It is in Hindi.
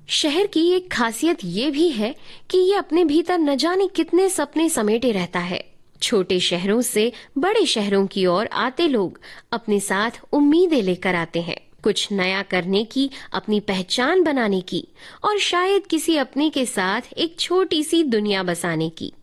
शहर की एक खासियत ये भी है कि ये अपने भीतर न जाने कितने सपने समेटे रहता है। छोटे शहरों से बड़े शहरों की ओर आते लोग अपने साथ उम्मीदें लेकर आते हैं, कुछ नया करने की, अपनी पहचान बनाने की और शायद किसी अपने के साथ एक छोटी सी दुनिया बसाने की।